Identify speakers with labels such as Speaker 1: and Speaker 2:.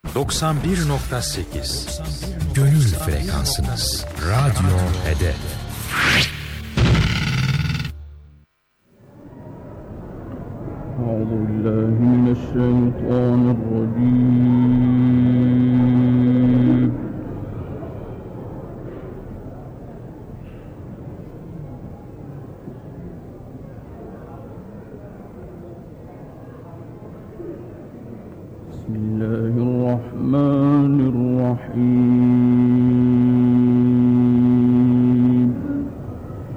Speaker 1: 91.8 Gönül frekansınız. Radyo Hedef.
Speaker 2: أعوذ بالله من الشيطان الرجيم بسم الله الرحمن الرحيم